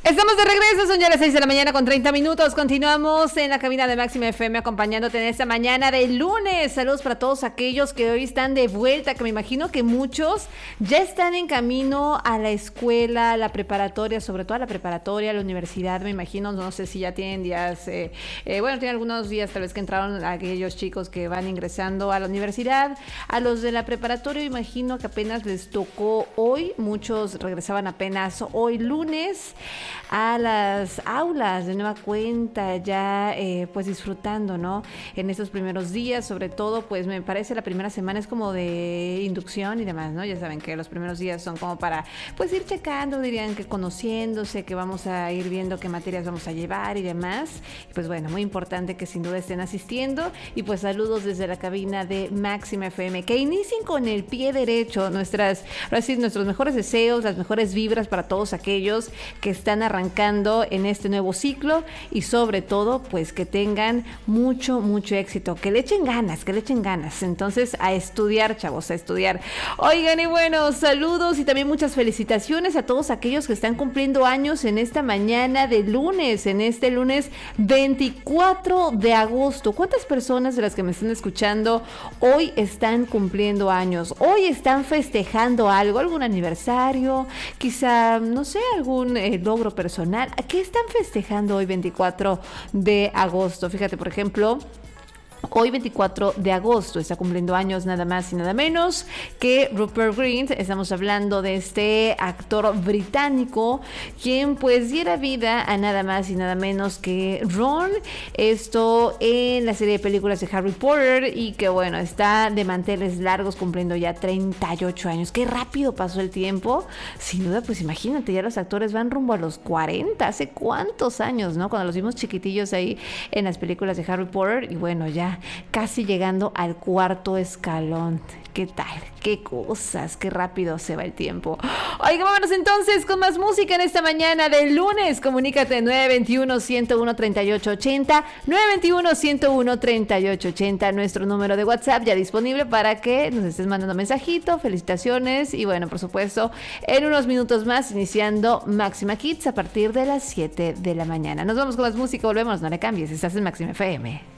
Estamos de regreso, son ya las 6 de la mañana con 30 minutos. Continuamos en la cabina de Máxima FM acompañándote en esta mañana de lunes. Saludos para todos aquellos que hoy están de vuelta, que me imagino que muchos ya están en camino a la escuela, a la preparatoria, sobre todo a la preparatoria, a la universidad, me imagino. No sé si ya tienen días, tienen algunos días tal vez que entraron aquellos chicos que van ingresando a la universidad. A los de la preparatoria, imagino que apenas les tocó hoy. Muchos regresaban apenas hoy lunes a las aulas de nueva cuenta, ya pues disfrutando, ¿no? En estos primeros días, sobre todo, pues me parece la primera semana es como de inducción y demás, ¿no? Ya saben que los primeros días son como para, pues ir checando, dirían que conociéndose, que vamos a ir viendo qué materias vamos a llevar y demás. Y pues bueno, muy importante que sin duda estén asistiendo. Y pues saludos desde la cabina de Máxima FM, que inicien con el pie derecho nuestros mejores deseos, las mejores vibras para todos aquellos que están arrancando en este nuevo ciclo y sobre todo pues que tengan mucho éxito, que le echen ganas. Entonces a estudiar, chavos, a estudiar. Oigan, y bueno, saludos y también muchas felicitaciones a todos aquellos que están cumpliendo años en esta mañana de lunes, en este lunes 24 de agosto. ¿Cuántas personas de las que me están escuchando hoy están cumpliendo años? Hoy están festejando algo, algún aniversario, quizá, no sé, algún logro personal. ¿Qué están festejando hoy 24 de agosto? Fíjate, por ejemplo, hoy 24 de agosto está cumpliendo años nada más y nada menos que Rupert Grint. Estamos hablando de este actor británico quien pues diera vida a nada más y nada menos que Ron, esto en la serie de películas de Harry Potter, y que bueno, está de manteles largos cumpliendo ya 38 años. Qué rápido pasó el tiempo. Sin duda, pues imagínate, ya los actores van rumbo a los 40. ¿Hace cuántos años, no? Cuando los vimos chiquitillos ahí en las películas de Harry Potter, y bueno, ya casi llegando al cuarto escalón. ¿Qué tal? ¿Qué cosas? Qué rápido se va el tiempo. Oiga, vámonos entonces con más música en esta mañana del lunes. Comunícate 921-101-3880, 921-101-3880, nuestro número de WhatsApp ya disponible para que nos estés mandando mensajito, felicitaciones y bueno, por supuesto, en unos minutos más iniciando Máxima Kids a partir de las 7 de la mañana. Nos vamos con más música, volvemos, no le cambies, estás en Máxima FM.